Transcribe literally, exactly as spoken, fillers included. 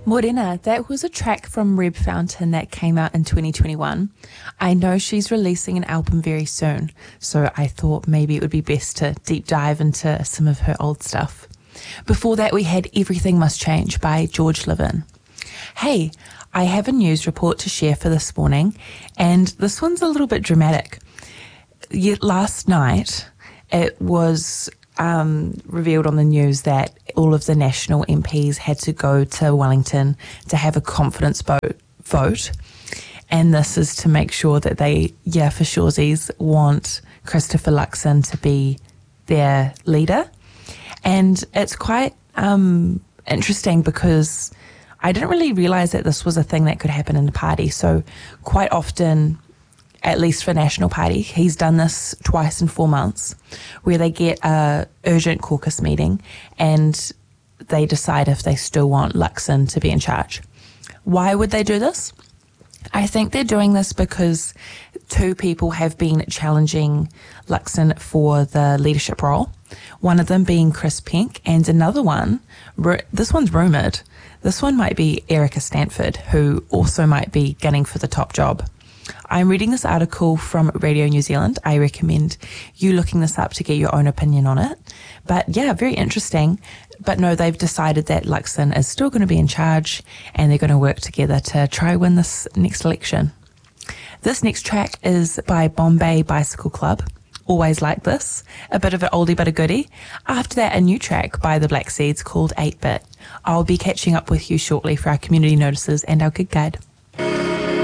Morena, that was a track from Reb Fountain that came out in twenty twenty-one. I know she's releasing an album very soon, so I thought maybe it would be best to deep dive into some of her old stuff. Before that, we had Everything Must Change by George Levin. Hey, I have a news report to share for this morning, and this one's a little bit dramatic. Yet last night, it was um, revealed on the news that all of the national M Ps had to go to Wellington to have a confidence vote, vote. And this is to make sure that they, yeah, for suresies, want Christopher Luxon to be their leader. And it's quite um, interesting because I didn't really realise that this was a thing that could happen in the party. So quite often, at least for National Party, he's done this twice in four months, where they get a urgent caucus meeting and they decide if they still want Luxon to be in charge. Why would they do this? I think they're doing this because two people have been challenging Luxon for the leadership role. One of them being Chris Penk, and another one, this one's rumoured, this one might be Erica Stanford, who also might be gunning for the top job. I'm reading this article from Radio New Zealand. I recommend you looking this up to get your own opinion on it. But yeah, very interesting. But no, they've decided that Luxon is still going to be in charge and they're going to work together to try win this next election. This next track is by Bombay Bicycle Club. Always like this. A bit of an oldie but a goodie. After that, a new track by the Black Seeds called eight bit. I'll be catching up with you shortly for our community notices and our gig guide.